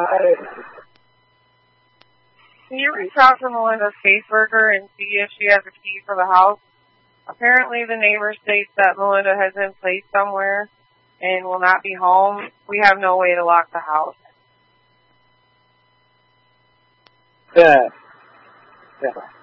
Can you reach out to Melinda's caseworker and see if she has a key for the house? Apparently the neighbor states that Melinda has been placed somewhere and will not be home. We have no way to lock the house. Yeah.